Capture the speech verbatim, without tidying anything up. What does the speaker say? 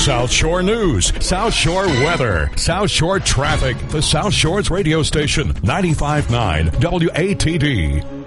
South Shore News, South Shore Weather, South Shore Traffic, the South Shore's radio station, ninety-five point nine W A T D.